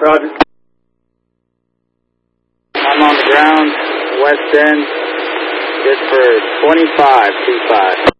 Roger. I'm on the ground, west end, good for 2525.